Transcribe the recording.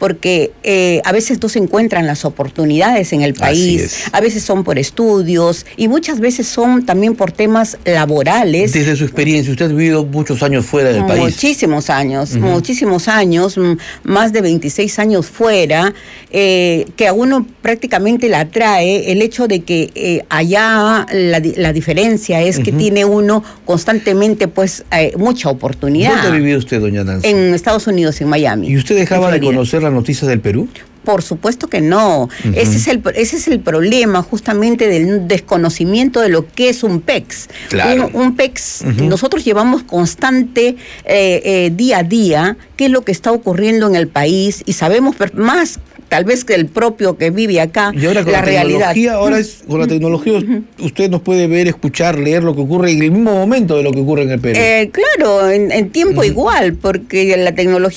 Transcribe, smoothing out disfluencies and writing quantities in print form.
porque a veces no se encuentran las oportunidades en el país, a veces son por estudios y muchas veces son también por temas laborales. Desde su experiencia, usted ha vivido muchos años fuera del país. Muchísimos años, más de 26 años fuera, que a uno prácticamente le atrae el hecho de que allá la diferencia es que tiene uno constantemente pues mucha oportunidad. ¿Dónde ha vivido usted, doña Nancy? En Estados Unidos, en Miami. ¿Y usted dejaba de conocer las noticias del Perú? Por supuesto que no. Ese es el problema justamente del desconocimiento de lo que es un PEX. Claro. Un PEX, nosotros llevamos constante día a día qué es lo que está ocurriendo en el país y sabemos más tal vez que el propio que vive acá, y ahora con la realidad. Con la tecnología usted nos puede ver, escuchar, leer lo que ocurre en el mismo momento de lo que ocurre en el Perú. Claro, en tiempo igual, porque la tecnología